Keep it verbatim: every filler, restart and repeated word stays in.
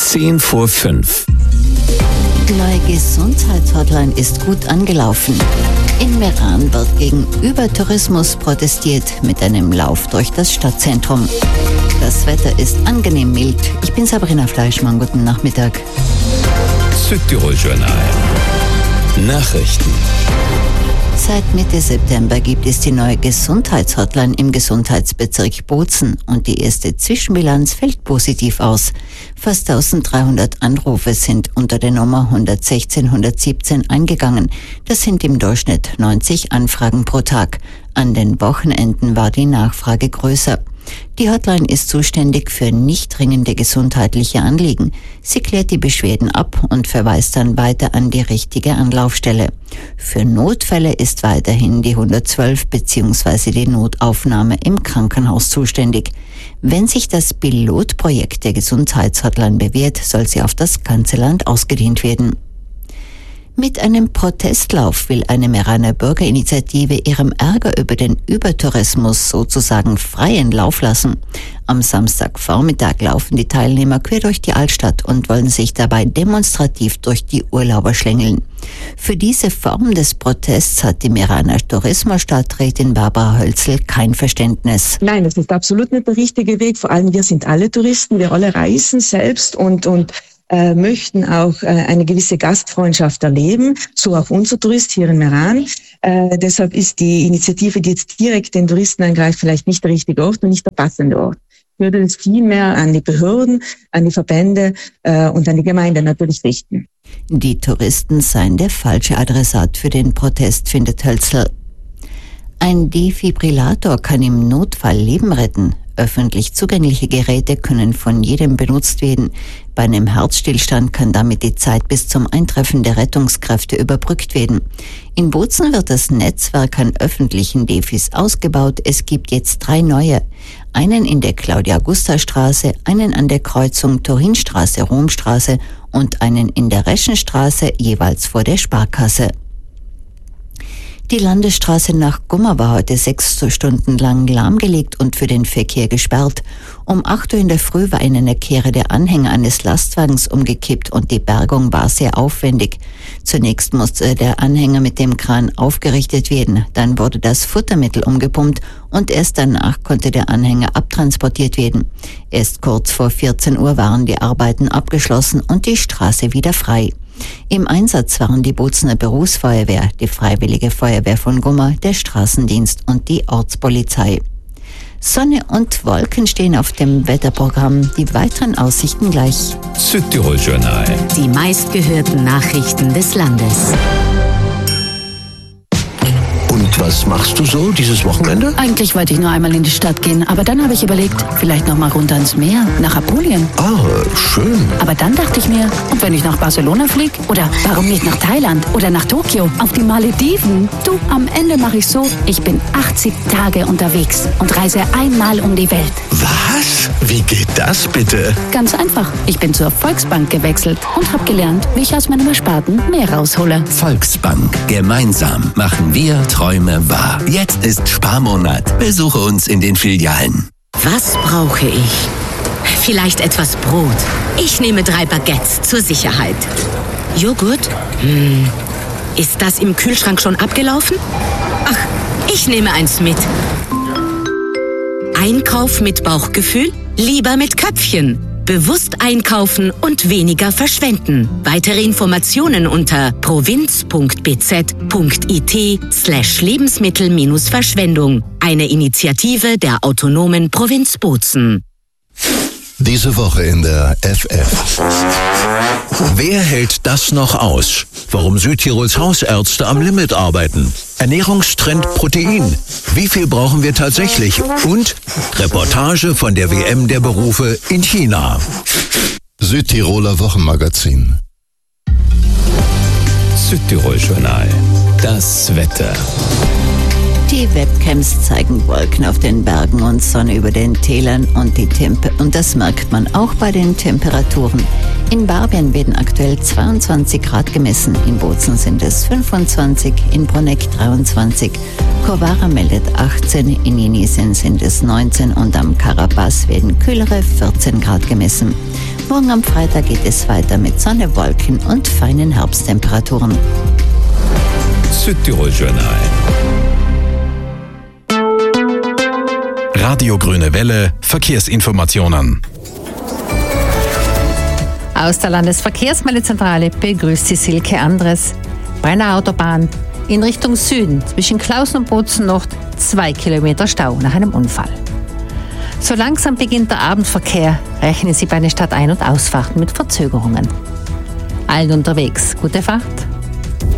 zehn vor fünf. Die neue Gesundheitshotline ist gut angelaufen. In Meran wird gegen Übertourismus protestiert mit einem Lauf durch das Stadtzentrum. Das Wetter ist angenehm mild. Ich bin Sabrina Fleischmann. Guten Nachmittag. Südtirol Journal. Nachrichten. Seit Mitte September gibt es die neue Gesundheitshotline im Gesundheitsbezirk Bozen und die erste Zwischenbilanz fällt positiv aus. Fast dreizehnhundert Anrufe sind unter der Nummer hundertsechzehn hundertsiebzehn eingegangen. Das sind im Durchschnitt neunzig Anfragen pro Tag. An den Wochenenden war die Nachfrage größer. Die Hotline ist zuständig für nicht dringende gesundheitliche Anliegen. Sie klärt die Beschwerden ab und verweist dann weiter an die richtige Anlaufstelle. Für Notfälle ist weiterhin die hundertzwölf bzw. die Notaufnahme im Krankenhaus zuständig. Wenn sich das Pilotprojekt der Gesundheitshotline bewährt, soll sie auf das ganze Land ausgedehnt werden. Mit einem Protestlauf will eine Meraner Bürgerinitiative ihrem Ärger über den Übertourismus sozusagen freien Lauf lassen. Am Samstagvormittag laufen die Teilnehmer quer durch die Altstadt und wollen sich dabei demonstrativ durch die Urlauber schlängeln. Für diese Form des Protests hat die Meraner Tourismusstadträtin Barbara Hölzl kein Verständnis. Nein, das ist absolut nicht der richtige Weg. Vor allem wir sind alle Touristen, wir alle reisen selbst und und Äh, möchten auch äh, eine gewisse Gastfreundschaft erleben, so auch unser Tourist hier in Meran. Äh, deshalb ist die Initiative, die jetzt direkt den Touristen angreift, vielleicht nicht der richtige Ort und nicht der passende Ort. Ich würde es vielmehr an die Behörden, an die Verbände äh, und an die Gemeinde natürlich richten. Die Touristen seien der falsche Adressat für den Protest, findet Hölzl. Ein Defibrillator kann im Notfall Leben retten. Öffentlich zugängliche Geräte können von jedem benutzt werden. Bei einem Herzstillstand kann damit die Zeit bis zum Eintreffen der Rettungskräfte überbrückt werden. In Bozen wird das Netzwerk an öffentlichen Defis ausgebaut. Es gibt jetzt drei neue. Einen in der Claudia-Gusta-Straße, einen an der Kreuzung Turinstraße-Romstraße und einen in der Reschenstraße, jeweils vor der Sparkasse. Die Landesstraße nach Gummer war heute sechs Stunden lang lahmgelegt und für den Verkehr gesperrt. Um acht Uhr in der Früh war in einer Kehre der Anhänger eines Lastwagens umgekippt und die Bergung war sehr aufwendig. Zunächst musste der Anhänger mit dem Kran aufgerichtet werden, dann wurde das Futtermittel umgepumpt und erst danach konnte der Anhänger abtransportiert werden. Erst kurz vor vierzehn Uhr waren die Arbeiten abgeschlossen und die Straße wieder frei. Im Einsatz waren die Bozener Berufsfeuerwehr, die Freiwillige Feuerwehr von Gummer, der Straßendienst und die Ortspolizei. Sonne und Wolken stehen auf dem Wetterprogramm. Die weiteren Aussichten gleich. Südtirol Journal. Die meistgehörten Nachrichten des Landes. Und was machst du so dieses Wochenende? Eigentlich wollte ich nur einmal in die Stadt gehen, aber dann habe ich überlegt, vielleicht noch mal runter ins Meer, nach Apulien. Ah, schön. Aber dann dachte ich mir, und wenn ich nach Barcelona fliege? Oder warum nicht nach Thailand? Oder nach Tokio? Auf die Malediven? Du, am Ende mache ich so, ich bin achtzig Tage unterwegs und reise einmal um die Welt. Was? Wie geht das bitte? Ganz einfach. Ich bin zur Volksbank gewechselt und habe gelernt, wie ich aus meinem Ersparten mehr raushole. Volksbank. Gemeinsam machen wir Träume wahr. Jetzt ist Sparmonat. Besuche uns in den Filialen. Was brauche ich? Vielleicht etwas Brot. Ich nehme drei Baguettes zur Sicherheit. Joghurt? Hm. Ist das im Kühlschrank schon abgelaufen? Ach, ich nehme eins mit. Einkauf mit Bauchgefühl? Lieber mit Köpfchen. Bewusst einkaufen und weniger verschwenden. Weitere Informationen unter provinz.bz.it slash Lebensmittel-Verschwendung. Eine Initiative der autonomen Provinz Bozen. Diese Woche in der F F. Wer hält das noch aus? Warum Südtirols Hausärzte am Limit arbeiten? Ernährungstrend Protein. Wie viel brauchen wir tatsächlich? Und Reportage von der W M der Berufe in China. Südtiroler Wochenmagazin. Südtirol Journal. Das Wetter. Die Webcams zeigen Wolken auf den Bergen und Sonne über den Tälern und die Tempe und das merkt man auch bei den Temperaturen. In Barbien werden aktuell zweiundzwanzig Grad gemessen, in Bozen sind es fünfundzwanzig, in Bruneck dreiundzwanzig, Kovara meldet achtzehn, in Jenisien sind es neunzehn und am Karabas werden kühlere vierzehn Grad gemessen. Morgen am Freitag geht es weiter mit Sonne, Wolken und feinen Herbsttemperaturen. Südtirol Journal. Radio Grüne Welle, Verkehrsinformationen. Aus der Landesverkehrsmeldezentrale begrüßt Sie Silke Andres. Brenner Autobahn in Richtung Süden zwischen Klausen und Bozen noch zwei Kilometer Stau nach einem Unfall. So langsam beginnt der Abendverkehr, rechnen Sie bei den Stadt-Ein- und Ausfahrten mit Verzögerungen. Allen unterwegs, gute Fahrt.